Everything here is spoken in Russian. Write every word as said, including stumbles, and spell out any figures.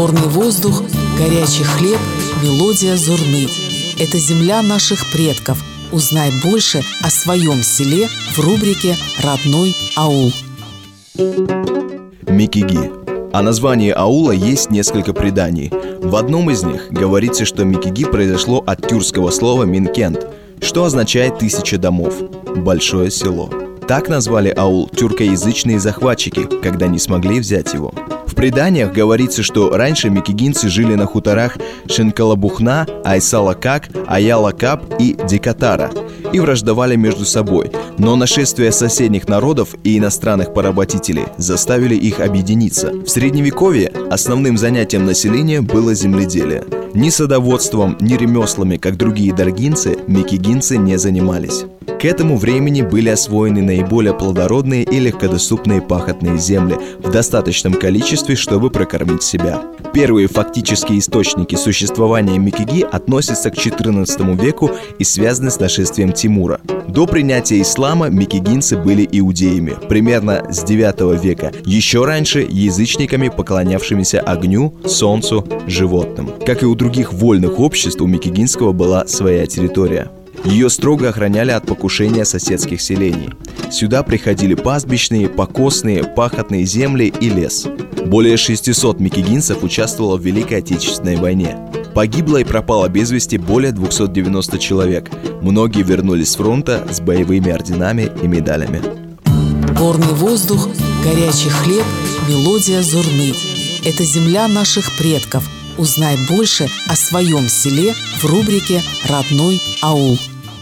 Горный воздух, горячий хлеб, мелодия зурны. Это земля наших предков. Узнай больше о своем селе в рубрике «Родной аул». Микиги. О названии аула есть несколько преданий. В одном из них говорится, что Микиги произошло от тюркского слова «минкент», что означает «тысяча домов», «большое село». Так назвали аул тюркоязычные захватчики, когда не смогли взять его. В преданиях говорится, что раньше микигинцы жили на хуторах Шинкалабухна, Айсалакак, Аялакап и Дикатара и враждовали между собой, но нашествие соседних народов и иностранных поработителей заставили их объединиться. В Средневековье основным занятием населения было земледелие. Ни садоводством, ни ремеслами, как другие даргинцы, микигинцы не занимались. К этому времени были освоены наиболее плодородные и легкодоступные пахотные земли в достаточном количестве, чтобы прокормить себя. Первые фактические источники существования микиги относятся к четырнадцатому веку и связаны с нашествием Тимура. До принятия ислама микигинцы были иудеями, примерно с девятого века, еще раньше язычниками, поклонявшимися огню, солнцу, животным. Как и у других вольных обществ, у микигинского была своя территория. Ее строго охраняли от покушения соседских селений. Сюда приходили пастбищные, покосные, пахотные земли и лес. Более шестисот микигинцев участвовало в Великой Отечественной войне. Погибло и пропало без вести более двухсот девяноста человек. Многие вернулись с фронта с боевыми орденами и медалями. Горный воздух, горячий хлеб, мелодия зурны. Это земля наших предков. Узнай больше о своем селе в рубрике «Родной аул».